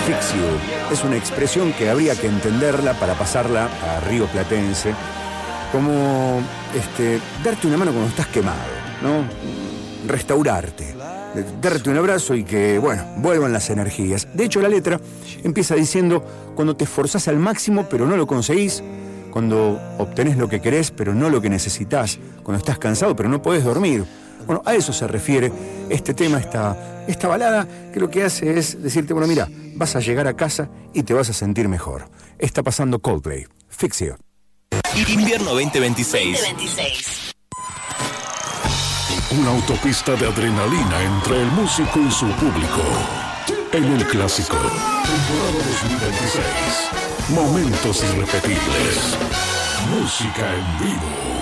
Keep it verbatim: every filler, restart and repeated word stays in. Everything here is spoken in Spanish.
fix you. Es una expresión que habría que entenderla para pasarla a río platense, como este, darte una mano cuando estás quemado, ¿no? Restaurarte, darte un abrazo y que, bueno, vuelvan las energías. De hecho, la letra empieza diciendo: cuando te esforzás al máximo pero no lo conseguís, cuando obtenés lo que querés pero no lo que necesitas, cuando estás cansado pero no podés dormir. Bueno, a eso se refiere este tema, esta, esta balada, que lo que hace es decirte: bueno, mira, vas a llegar a casa y te vas a sentir mejor. Está pasando Coldplay, Fix You. Invierno veinte veintiséis. veinte veintiséis. Una autopista de adrenalina entre el músico y su público. En el clásico, temporada dos mil veintiséis. Momentos irrepetibles. Música en vivo.